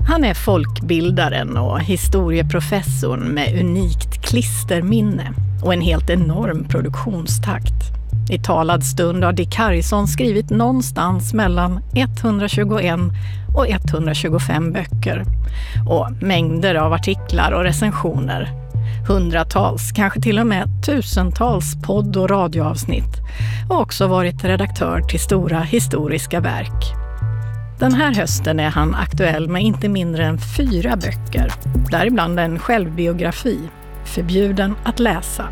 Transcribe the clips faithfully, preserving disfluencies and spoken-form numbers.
Han är folkbildaren och historieprofessorn med unikt klisterminne och en helt enorm produktionstakt. I talad stund har Dick Harrison skrivit någonstans mellan etthundratjugoett och etthundratjugofem böcker och mängder av artiklar och recensioner. Hundratals, kanske till och med tusentals podd- och radioavsnitt och också varit redaktör till stora historiska verk. Den här hösten är han aktuell med inte mindre än fyra böcker, däribland en självbiografi, Förbjuden att läsa.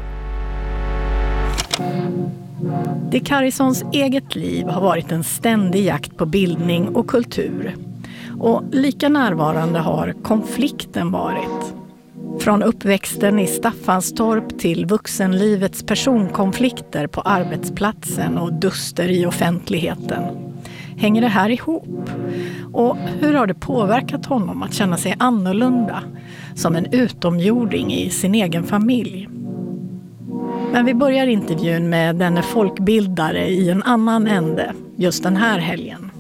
Dick Harrisons eget liv har varit en ständig jakt på bildning och kultur. Och lika närvarande har konflikten varit. Från uppväxten i Staffanstorp till vuxenlivets personkonflikter på arbetsplatsen och duster i offentligheten. Hänger det här ihop? Och hur har det påverkat honom att känna sig annorlunda, som en utomjording i sin egen familj? Men vi börjar intervjun med denne folkbildare i en annan ände, just den här helgen.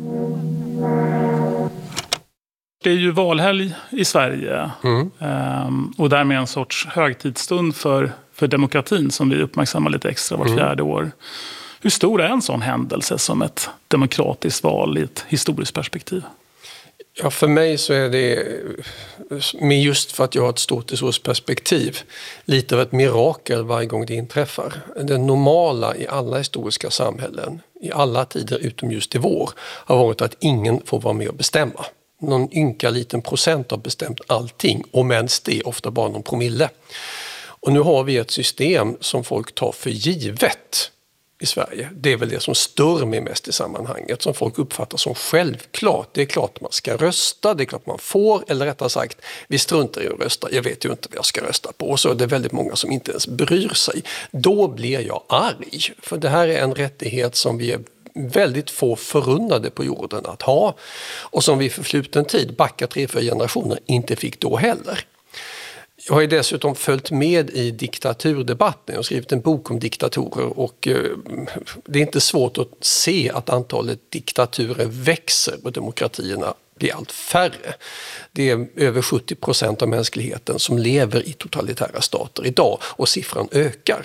Det är ju valhelg i Sverige mm. och därmed en sorts högtidsstund för, för demokratin som vi uppmärksammar lite extra vart fjärde mm. år. Hur stor är en sån händelse som ett demokratiskt val i ett historiskt perspektiv? Ja, för mig så är det, men just för att jag har ett stort historiskt perspektiv, lite av ett mirakel varje gång det inträffar. Det normala i alla historiska samhällen, i alla tider utom just i vår, har varit att ingen får vara med och bestämma. Någon ynka liten procent har bestämt allting, och mens det är ofta bara någon promille. Och nu har vi ett system som folk tar för givet i Sverige. Det är väl det som stör mig mest i sammanhanget, som folk uppfattar som självklart. Det är klart att man ska rösta, det är klart att man får, eller rättare sagt, vi struntar i att rösta, jag vet ju inte vad jag ska rösta på. Och så är det väldigt många som inte ens bryr sig. Då blir jag arg, för det här är en rättighet som vi är väldigt få förunnade på jorden att ha, och som vi för förfluten tid, backa tre, fyra generationer, inte fick då heller. Jag har ju dessutom följt med i diktaturdebatten. Jag har skrivit en bok om diktatorer, och det är inte svårt att se att antalet diktaturer växer och demokratierna blir allt färre. Det är över sjuttio procent av mänskligheten som lever i totalitära stater idag, och siffran ökar.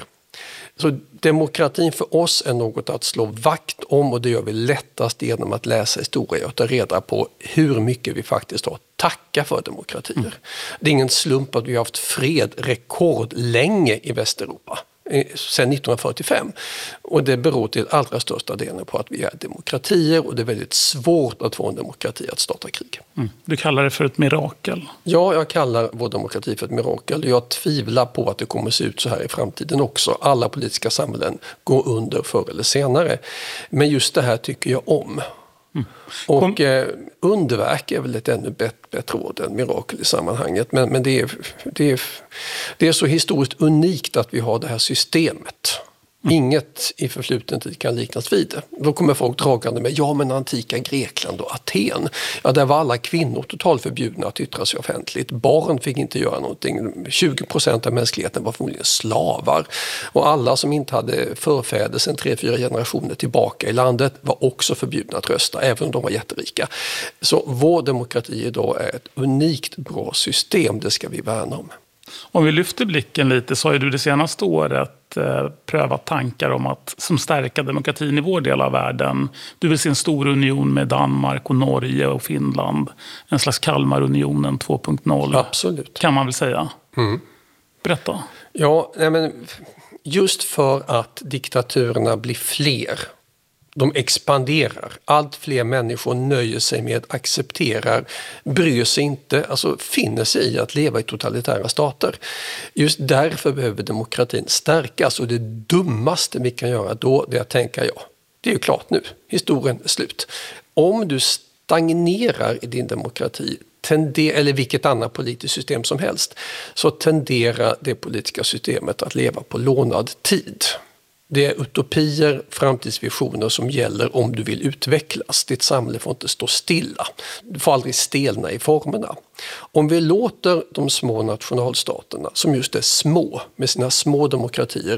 Så demokratin för oss är något att slå vakt om, och det gör vi lättast genom att läsa historia och ta reda på hur mycket vi faktiskt har att tacka för demokratier. Mm. Det är ingen slump att vi har haft fred rekord länge i Västeuropa sedan nittonhundrafyrtiofem, och det beror till allra största delen på att vi är demokratier, och det är väldigt svårt att få en demokrati att starta krig. Mm. Du kallar det för ett mirakel. Ja, jag kallar vår demokrati för ett mirakel. Jag tvivlar på att det kommer se ut så här i framtiden också. Alla politiska samhällen går under förr eller senare. Men just det här tycker jag om. Mm. Och eh, underverk är väl ett ännu bättre, bättre ord än mirakel i sammanhanget. Men, men det, är, det, är, det är så historiskt unikt att vi har det här systemet. Mm. Inget i förfluten tid kan liknas vid det. Då kommer folk dragande med, ja men antika Grekland och Aten. Ja, där var alla kvinnor totalt förbjudna att yttra sig offentligt. Barn fick inte göra någonting. tjugo procent av mänskligheten var förmodligen slavar. Och alla som inte hade förfäder sedan tre, fyra generationer tillbaka i landet var också förbjudna att rösta, även om de var jätterika. Så vår demokrati idag är ett unikt bra system, det ska vi värna om. Om vi lyfter blicken lite, så har du det senaste året eh, prövat tankar om att som stärka demokratin i vår del av världen. Du vill se en stor union med Danmark och Norge och Finland. En slags Kalmarunionen två punkt noll. Absolut. Kan man väl säga. Mm. Berätta. Ja, nej men just för att diktaturerna blir fler. De expanderar. Allt fler människor nöjer sig med, accepterar, bryr sig inte, alltså finner sig i att leva i totalitära stater. Just därför behöver demokratin stärkas, och det dummaste vi kan göra då, det är att tänka, ja, det är ju klart nu, historien är slut. Om du stagnerar i din demokrati, tender, eller vilket annat politiskt system som helst, så tenderar det politiska systemet att leva på lånad tid. Det är utopier, framtidsvisioner som gäller om du vill utvecklas. Ditt samhälle får inte stå stilla. Du får aldrig stelna i formerna. Om vi låter de små nationalstaterna, som just är små, med sina små demokratier,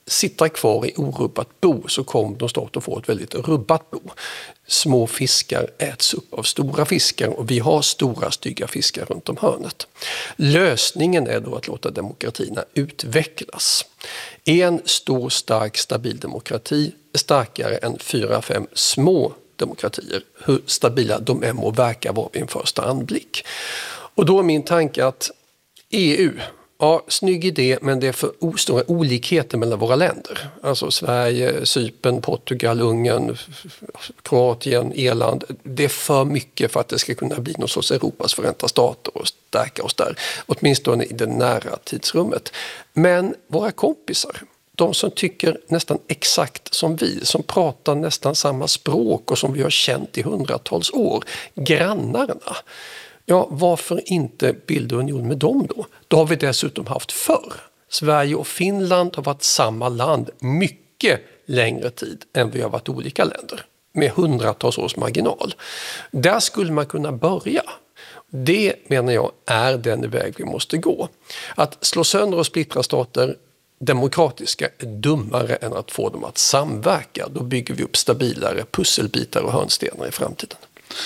sitta kvar i orubbat bo så kommer de snart att få ett väldigt rubbat bo. Små fiskar äts upp av stora fiskar och vi har stora stygga fiskar runt om hörnet. Lösningen är då att låta demokratierna utvecklas. En stor, stark, stabil demokrati är starkare än fyra, fem små demokratier. Hur stabila de är må verka vara vid en första anblick. Och då är min tanke att E U, ja, snygg idé, men det är för stora olikheter mellan våra länder. Alltså Sverige, Cypern, Portugal, Ungern, Kroatien, Irland. Det är för mycket för att det ska kunna bli någon sorts Europas förenta stater och stärka oss där. Åtminstone i det nära tidsrummet. Men våra kompisar, de som tycker nästan exakt som vi, som pratar nästan samma språk och som vi har känt i hundratals år, grannarna. Ja, varför inte bilda union med dem då? Då har vi dessutom haft förr. Sverige och Finland har varit samma land mycket längre tid än vi har varit olika länder. Med hundratals års marginal. Där skulle man kunna börja. Det menar jag är den väg vi måste gå. Att slå sönder och splittra stater demokratiska är dummare än att få dem att samverka. Då bygger vi upp stabilare pusselbitar och hörnstenar i framtiden.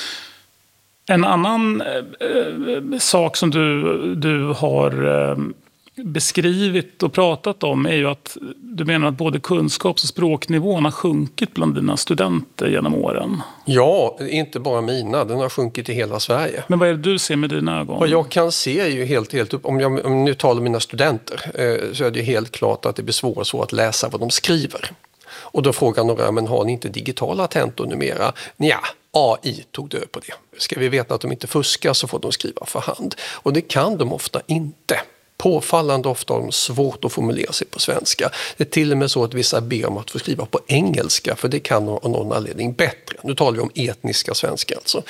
En annan eh, sak som du, du har eh, beskrivit och pratat om är ju att du menar att både kunskaps- och språknivån har sjunkit bland dina studenter genom åren. Ja, inte bara mina. Den har sjunkit i hela Sverige. Men vad är det du ser med dina ögon? Vad jag kan se är ju helt, helt upp. Om jag, om jag nu talar om mina studenter eh, så är det ju helt klart att det blir svårare så att läsa vad de skriver. Och då frågar några, men har ni inte digitala tentor numera? Nja, A I tog död på det. Ska vi veta att de inte fuskar så får de skriva för hand. Och det kan de ofta inte. Påfallande ofta har de svårt att formulera sig på svenska. Det är till och med så att vissa ber om att få skriva på engelska, för det kan av någon anledning bättre. Nu talar vi om etniska svenskar alltså.